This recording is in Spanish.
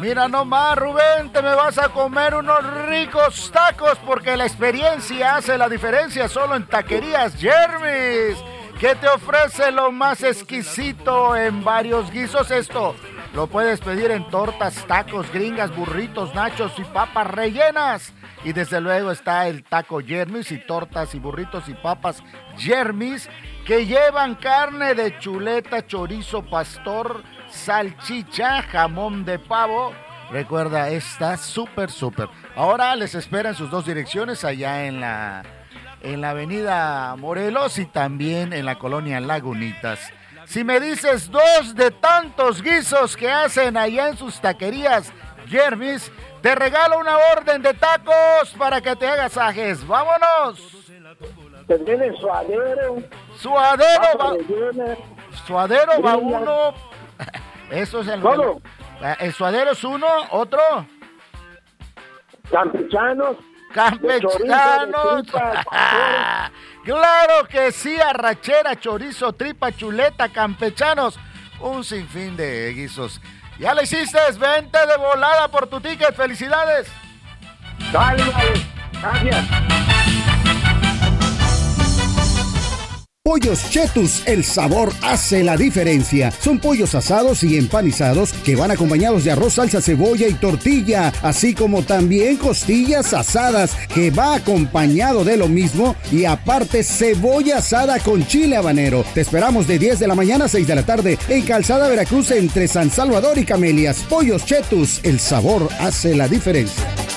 Mira nomás, Rubén, te me vas a comer unos ricos tacos porque la experiencia hace la diferencia solo en Taquerías Jermis, que te ofrece lo más exquisito en varios guisos. Esto lo puedes pedir en tortas, tacos, gringas, burritos, nachos y papas rellenas. Y desde luego está el taco Jermis y tortas y burritos y papas Jermis que llevan carne de chuleta, chorizo, pastor, salchicha, jamón de pavo. Recuerda, está súper. Ahora les esperan sus dos direcciones allá en la avenida Morelos y también en la colonia Lagunitas. Si me dices 2 de tantos guisos que hacen allá en sus taquerías Jermis, te regalo una orden de tacos para que te hagas ajes. ¡Vámonos! Te viene suadero. Suadero va uno. Eso es el... ¿Cómo? El suadero es uno, otro. Campechanos. Claro que sí, arrachera, chorizo, tripa, chuleta, campechanos. Un sinfín de guisos. Ya lo hiciste, vente de volada por tu ticket. ¡Felicidades! Dale, gracias. Pollos Chetus, el sabor hace la diferencia. Son pollos asados y empanizados que van acompañados de arroz, salsa, cebolla y tortilla, así como también costillas asadas que va acompañado de lo mismo y aparte cebolla asada con chile habanero. Te esperamos de 10 de la mañana a 6 de la tarde en Calzada Veracruz entre San Salvador y Camelias. Pollos Chetus, el sabor hace la diferencia.